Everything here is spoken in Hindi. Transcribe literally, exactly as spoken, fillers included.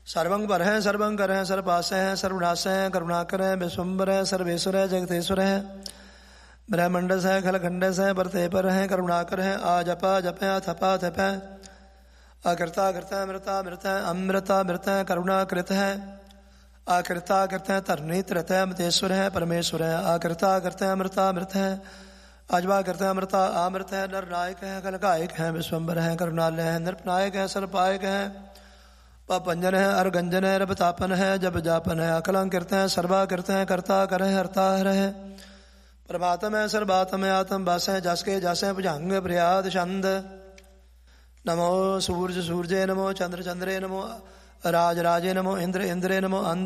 सर्वं पर है सर्वं कर है सर्वपास है सर्वनाश है करुणाकर है विश्वम्बर है सर्वेश्वर है जगतेश्वर है ब्रह्मंडस है खलखंडस है परते पर है करुणाकर है आ जपा जप थपा थप अकृता कृत मृता मृत अमृता मृत करुणाकृत है आकृता कृत है तरणी त्रत है अमृतेश्वर है परमेश्वर है आकृता कृत है अमृता मृत है अजवा कृत है अमृता आमृत है नरनायक है कलकायक है विश्वम्बर है करुणालय है नृपनायक है सर्पायक है पंजन है अर्गंजन है रपतापन है जब जापन है अकलंकृत है सर्वाकृत है कर्ता कर है हरता हर है प्रभातम है सर्वातम है आत्म बास है जस के जस है भुजंग प्रयाद छंद नमो सूर्य सूर्य नमो चंद्र चंद्रे नमो राज राजे नमो इंद्र इंद्रे नमो